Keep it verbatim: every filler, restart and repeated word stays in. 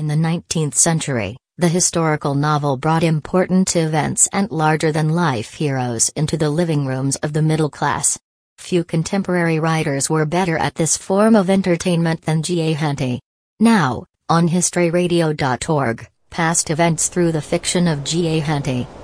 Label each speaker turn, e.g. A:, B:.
A: In the nineteenth century, the historical novel brought important events and larger-than-life heroes into the living rooms of the middle class. Few contemporary writers were better at this form of entertainment than G A Henty. Now, on history radio dot org, past events through the fiction of G A Henty.